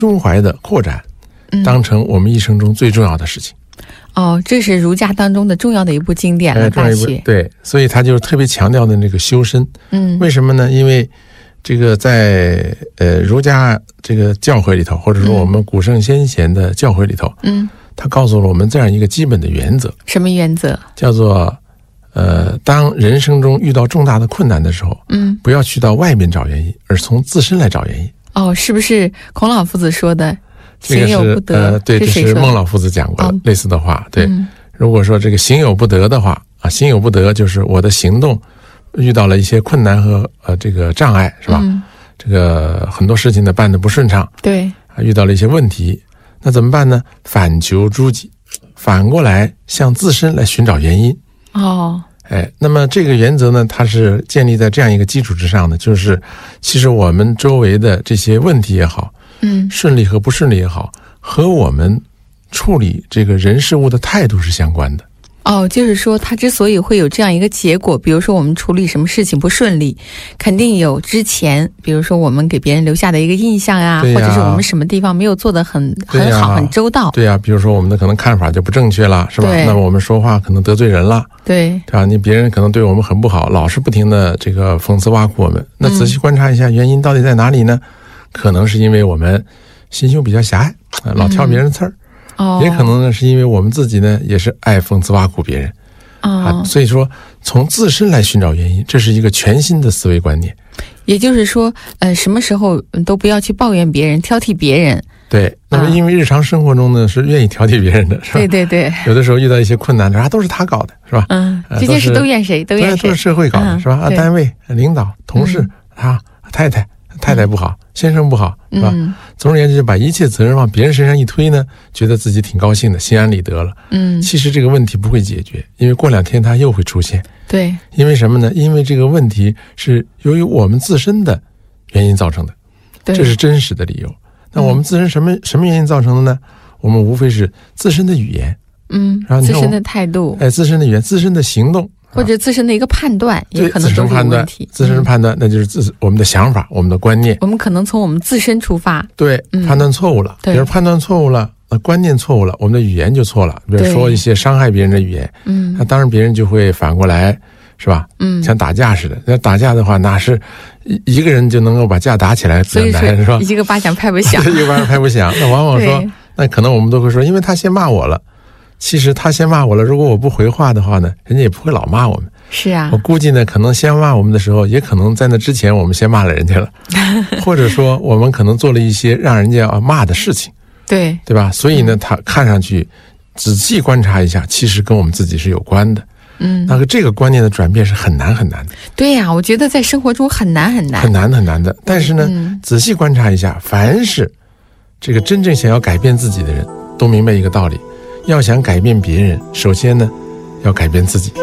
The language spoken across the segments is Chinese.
胸怀的扩展当成我们一生中最重要的事情。 这是儒家当中的重要的一部经典了，大学。 对，所以他就特别强调的那个修身。为什么呢？因为这个在儒家这个教诲里头，或者说我们古圣先贤的教诲里头，他告诉了我们这样一个基本的原则。 什么原则？叫做当人生中遇到重大的困难的时候，不要去到外面找原因，而是从自身来找原因。 是不是孔老夫子说的？ 这个是对，这是孟老夫子讲过的类似的话。对，如果说这个行有不得的话行有不得就是我的行动遇到了一些困难和这个障碍，是吧？这个很多事情呢办得不顺畅， 对， 遇到了一些问题，那怎么办呢？反求诸己，反过来向自身来寻找原因。那么这个原则呢，它是建立在这样一个基础之上的，就是其实我们周围的这些问题也好，顺利和不顺利也好，和我们处理这个人事物的态度是相关的。 就是说他之所以会有这样一个结果，比如说我们处理什么事情不顺利，肯定有之前比如说我们给别人留下的一个印象或者是我们什么地方没有做得很好很周到。 对呀，比如说我们的可能看法就不正确了，是吧？那么我们说话可能得罪人了，对吧？你别人可能对我们很不好，老是不停的这个讽刺挖苦我们，那仔细观察一下原因到底在哪里呢？可能是因为我们心胸比较狭隘，老挑别人刺儿。也可能呢是因为我们自己呢也是爱讽刺挖苦别人所以说从自身来寻找原因，这是一个全新的思维观念。 也就是说什么时候都不要去抱怨别人，挑剔别人。 对，那么因为日常生活中呢是愿意挑剔别人的，是吧？ 对， 有的时候遇到一些困难都是他搞的，是吧？ 这件事都怨谁？都是社会搞的，是吧？单位领导同事太太不好，先生不好，是吧？总而言之，就把一切责任往别人身上一推呢，觉得自己挺高兴的，心安理得了。其实这个问题不会解决，因为过2天它又会出现。对，因为什么呢？因为这个问题是由于我们自身的原因造成的，这是真实的理由。那我们自身什么原因造成的呢？我们无非是自身的语言， 自身的态度， 自身的语言，自身的行动。 或者自身的一个判断，也可能都是有问题。 自身判断，那就是我们的想法，我们的观念。 我们可能从我们自身出发， 对，判断错误了。比如判断错误了，观念错误了，我们的语言就错了。比如说一些伤害别人的语言，那当然别人就会反过来，是吧？像打架似的。那打架的话，哪是一个人就能够把架打起来？ 所以说，是吧？一个巴掌拍不响， 一个巴掌拍不响。那往往说，那可能我们都会说，因为他先骂我了。其实他先骂我了，如果我不回话的话呢，人家也不会老骂我们。 是啊， 我估计呢，可能先骂我们的时候，也可能在那之前我们先骂了人家了，或者说我们可能做了一些让人家骂的事情，对吧？所以呢，他看上去仔细观察一下，其实跟我们自己是有关的。那个这个观念的转变是很难很难的。 对呀，我觉得在生活中很难很难的。但是呢，仔细观察一下，凡是这个真正想要改变自己的人，都明白一个道理。要想改变别人，首先呢，要改变自己。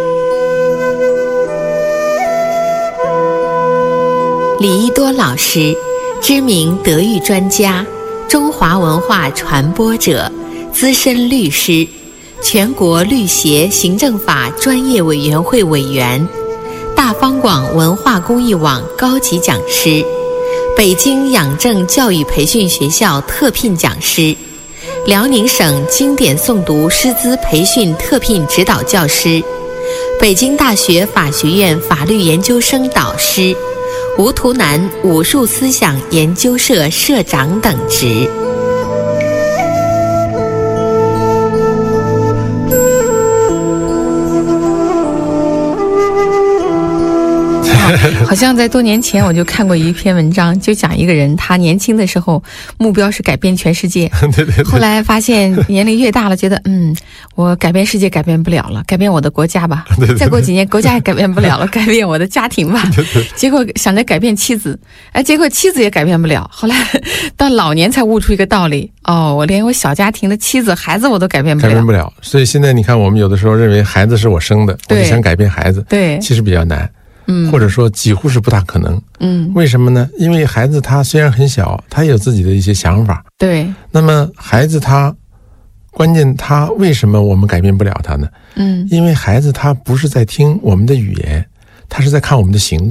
李一多老师，知名德育专家，中华文化传播者，资深律师，全国律协行政法专业委员会委员，大方广文化公益网高级讲师，北京养正教育培训学校特聘讲师，辽宁省经典诵读师资培训特聘指导教师，北京大学法学院法律研究生导师，吴图南武术思想研究社社长等职。 好像在多年前我就看过一篇文章，就讲一个人他年轻的时候目标是改变全世界，后来发现年龄越大了，觉得我改变世界改变不了了，改变我的国家吧，再过几年国家也改变不了了，改变我的家庭吧，结果想着改变妻子，结果妻子也改变不了，后来到老年才悟出一个道理，我连我小家庭的妻子孩子我都改变不了。 所以现在你看，我们有的时候认为孩子是我生的，我就想改变孩子，对，其实比较难。或者说几乎是不大可能。为什么呢？因为孩子他虽然很小，他也有自己的一些想法。对。那么孩子他关键他为什么我们改变不了他呢？因为孩子他不是在听我们的语言，他是在看我们的行动。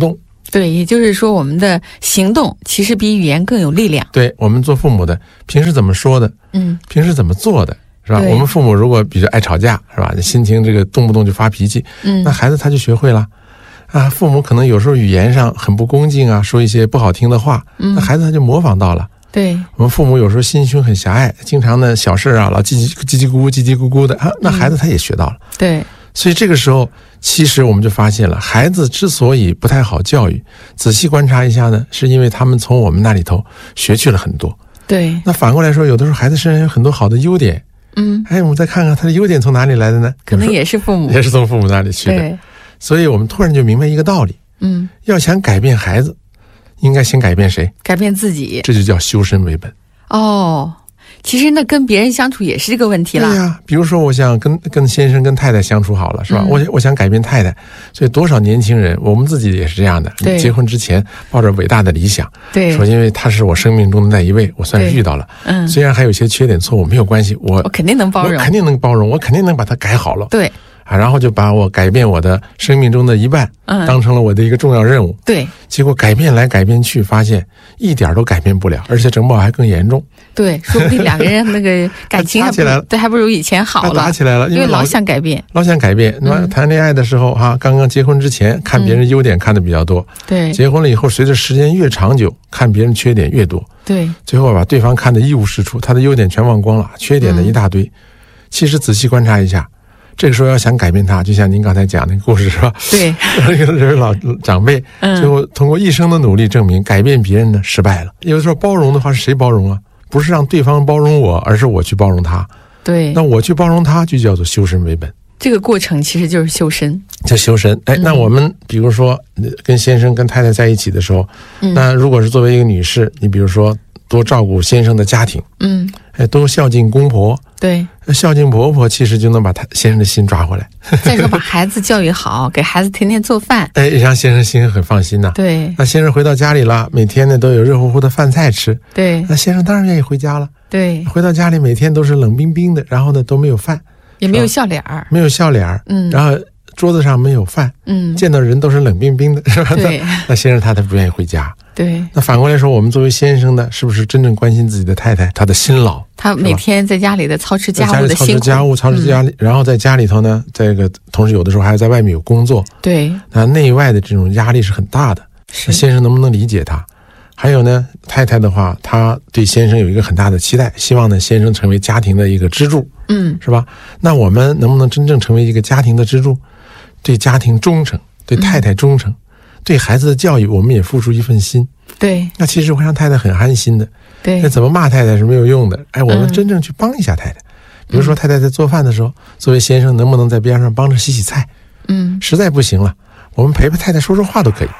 对，也就是说我们的行动其实比语言更有力量。 对，我们做父母的平时怎么说的，平时怎么做的，是吧？我们父母如果比较爱吵架，是吧？心情这个动不动就发脾气，那孩子他就学会了。父母可能有时候语言上很不恭敬啊，说一些不好听的话，那孩子他就模仿到了。 对， 我们父母有时候心胸很狭隘，经常呢小事啊老叽叽咕咕的那孩子他也学到了。 对， 所以这个时候其实我们就发现了，孩子之所以不太好教育，仔细观察一下呢，是因为他们从我们那里头学去了很多。 对， 那反过来说，有的时候孩子身上有很多好的优点，我们再看看他的优点从哪里来的呢？ 可能也是父母， 也是从父母那里去的。 对， 所以我们突然就明白一个道理，要想改变孩子，应该先改变谁？ 改变自己， 这就叫修身为本。 其实那跟别人相处也是这个问题了。 对呀，比如说我想跟先生跟太太相处好了，是吧？我想改变太太，所以多少年轻人，我们自己也是这样的。结婚之前抱着伟大的理想，说因为他是我生命中的那一位，我算是遇到了。虽然还有些缺点错误，没有关系，我肯定能包容， 我肯定能包容，我肯定能把它改好了。 对。 然后就把我改变我的生命中的一半，当成了我的一个重要任务。 对， 结果改变来改变去，发现一点都改变不了，而且整不好还更严重。 对，说不定两个人那个感情打起来了， 对，还不如以前好了。 打起来了， 因为老想改变， 那谈恋爱的时候刚刚结婚之前看别人优点看的比较多， 对， 结婚了以后，随着时间越长久，看别人缺点越多， 对， 最后把对方看得一无是处，他的优点全忘光了，缺点的一大堆。其实仔细观察一下。这个时候要想改变他，就像您刚才讲那个故事，是吧？ 对， 这个人老长辈，最后通过一生的努力证明，改变别人呢失败了。有的时候包容的话是谁包容啊？不是让对方包容我，而是我去包容他。 对， 那我去包容他，就叫做修身为本。 这个过程其实就是修身， 叫修身。那我们比如说跟先生跟太太在一起的时候，那如果是作为一个女士，你比如说多照顾先生的家庭，多孝敬公婆。 对， 孝敬婆婆其实就能把他先生的心抓回来。 再说把孩子教育好，给孩子天天做饭， 让先生心很放心呐。 对， 那先生回到家里了，每天呢都有热乎乎的饭菜吃。 对， 那先生当然愿意回家了。 对， 回到家里每天都是冷冰冰的，然后呢都没有饭， 也没有笑脸儿， 没有笑脸儿。然后桌子上没有饭，见到人都是冷冰冰的，是吧？ 对， 那先生他不愿意回家。 对， 那反过来说，我们作为先生的，是不是真正关心自己的太太，他的辛劳？ 他每天在家里的操持家务的辛苦， 操持家里，然后在家里头呢，这个同时有的时候还在外面有工作， 对， 那内外的这种压力是很大的。那先生能不能理解他？还有呢，太太的话，她对先生有一个很大的期待，希望呢先生成为家庭的一个支柱，是吧？那我们能不能真正成为一个家庭的支柱？对家庭忠诚，对太太忠诚。对孩子的教育，我们也付出一份心。 对， 那其实会让太太很安心的。 对， 那怎么骂太太是没有用的。我们真正去帮一下太太。比如说，太太在做饭的时候，作为先生能不能在边上帮着洗洗菜？实在不行了，我们陪太太说说话都可以。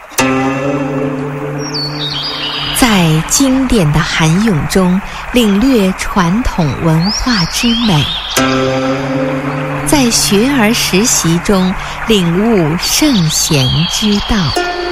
在经典的涵咏中，领略传统文化之美；在学而时习中，领悟圣贤之道。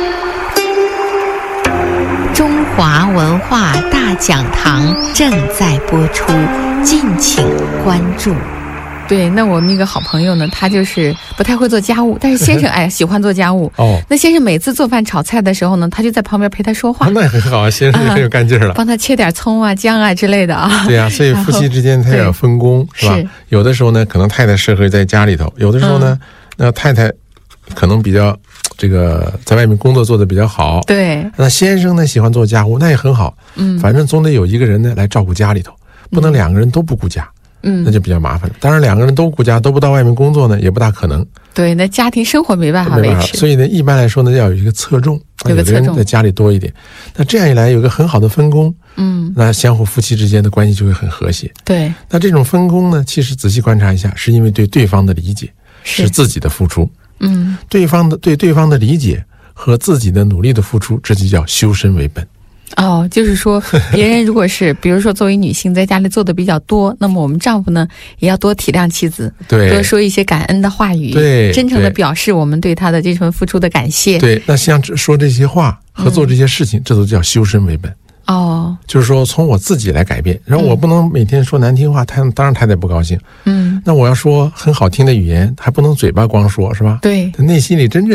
中华文化大讲堂正在播出，敬请关注。 对，那我们一个好朋友呢，他就是不太会做家务，但是先生喜欢做家务。那先生每次做饭炒菜的时候呢，他就在旁边陪他说话。 那也很好啊，先生也很有干劲了， 帮他切点葱啊、姜啊之类的啊。 对啊，所以夫妻之间他也要分工，是吧？有的时候呢，可能太太适合在家里头；有的时候呢，那太太可能比较这个在外面工作做得比较好。 对， 那先生呢喜欢做家务，那也很好。反正总得有一个人呢来照顾家里头，不能两个人都不顾家。那就比较麻烦了。当然，两个人都顾家，都不到外面工作呢，也不大可能。 对，那家庭生活没办法维持。 所以呢，一般来说呢，要有一个侧重， 有个侧重， 有的人在家里多一点。那这样一来，有个很好的分工，那相互夫妻之间的关系就会很和谐。 对， 那这种分工呢，其实仔细观察一下，是因为对对方的理解，是自己的付出。对对方的理解和自己的努力的付出，这就叫修身为本。 就是说，别人如果是比如说作为女性在家里做的比较多，那么我们丈夫呢也要多体谅妻子， 对， 多说一些感恩的话语， 对， 真诚的表示我们对他的这份付出的感谢。 对，那像说这些话和做这些事情，这都叫修身为本。就是说从我自己来改变，然后我不能每天说难听话，当然太太不高兴。那我要说很好听的语言，还不能嘴巴光说，是吧？ 对， 内心里真认为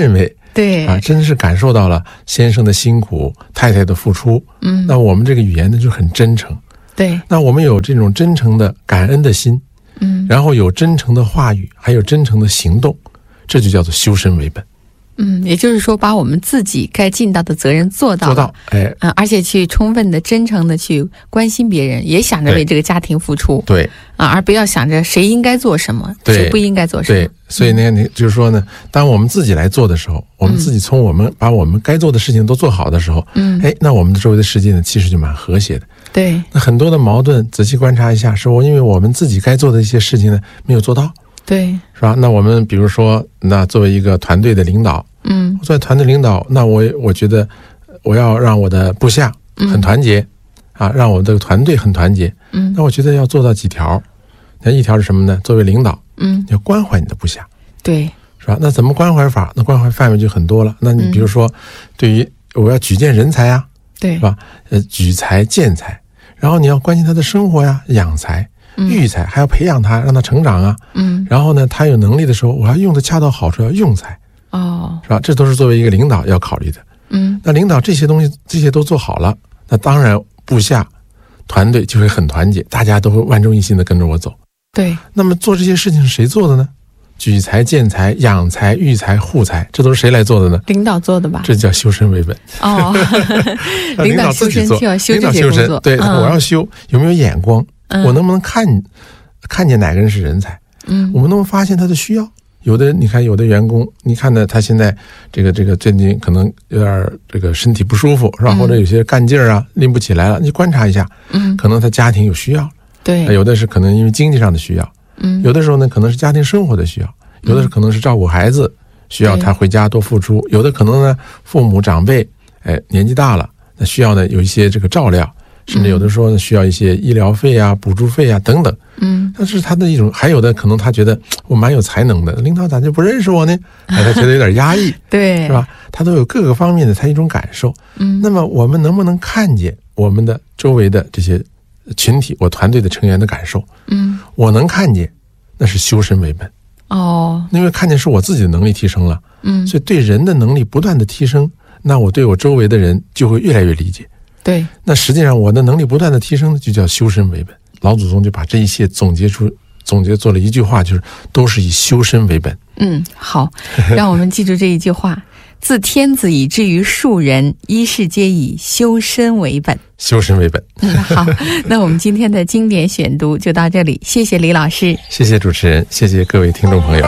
对真是感受到了先生的辛苦，太太的付出。那我们这个语言呢就很真诚。 对， 那我们有这种真诚的感恩的心，然后有真诚的话语，还有真诚的行动，这就叫做修身为本。 也就是说，把我们自己该尽到的责任做到，而且去充分的、真诚的去关心别人，也想着为这个家庭付出， 对而不要想着谁应该做什么，谁不应该做什么。 对，所以呢，就是说呢，当我们自己来做的时候，我们自己把我们该做的事情都做好的时候，那我们的周围的世界呢，其实就蛮和谐的。 对， 那很多的矛盾，仔细观察一下，是因为我们自己该做的一些事情呢，没有做到。 对， 是吧？那我们比如说，那作为一个团队的领导，作为团队领导，那我觉得我要让我的部下很团结，让我的团队很团结。那我觉得要做到几条。那一条是什么呢？作为领导，要关怀你的部下， 对， 是吧？那怎么关怀法？那关怀范围就很多了。那你比如说，对于我要举荐人才啊， 对， 是吧？举才荐才，然后你要关心他的生活呀，养才。育才，还要培养他，让他成长啊。然后呢，他有能力的时候，我要用的恰到好处，要用才。是吧？这都是作为一个领导要考虑的。那领导这些东西，这些都做好了，那当然部下团队就会很团结，大家都会万众一心的跟着我走。 对。那么做这些事情是谁做的呢？举才、荐才、养才、育才、护才，这都是谁来做的呢？ 领导做的吧？ 这叫修身为本。 领导自己做，就要修这些工作。 对，我要修，有没有眼光？我能不能看见哪个人是人才？我们能不能发现他的需要？有的你看，有的员工，你看呢，他现在这个最近可能有点这个身体不舒服，是吧？或者有些干劲儿拎不起来了，你观察一下，可能他家庭有需要， 对， 有的是可能因为经济上的需要，有的时候呢可能是家庭生活的需要，有的是可能是照顾孩子需要他回家多付出，有的可能呢父母长辈年纪大了，那需要呢有一些这个照料。甚至有的时候呢，需要一些医疗费啊、补助费啊等等。但是他的一种，还有的可能他觉得我蛮有才能的，领导咋就不认识我呢？他觉得有点压抑， 对， 是吧？他都有各个方面的他一种感受。那么我们能不能看见我们的周围的这些群体，我团队的成员的感受？我能看见，那是修身为本。因为看见是我自己的能力提升了。所以对人的能力不断的提升，那我对我周围的人就会越来越理解。 对， 那实际上我的能力不断的提升，就叫修身为本。老祖宗就把这一切总结做了一句话，就是都是以修身为本。 好，让我们记住这一句话：自天子以至于庶人，一世皆以修身为本。 修身为本。 好，那我们今天的经典选读就到这里，谢谢李老师， 谢谢主持人，谢谢各位听众朋友。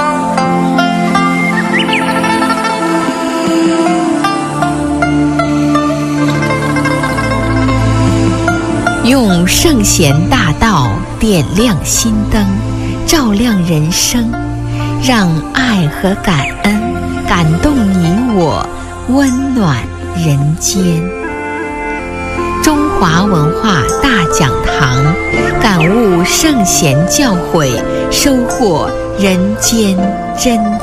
用圣贤大道点亮心灯，照亮人生，让爱和感恩感动你我，温暖人间。中华文化大讲堂，感悟圣贤教诲，收获人间真